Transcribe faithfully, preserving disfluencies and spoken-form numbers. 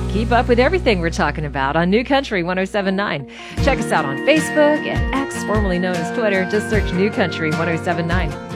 Keep up with everything we're talking about on New Country ten seventy-nine. Check us out on Facebook and X, formerly known as Twitter. Just search New Country ten seventy-nine.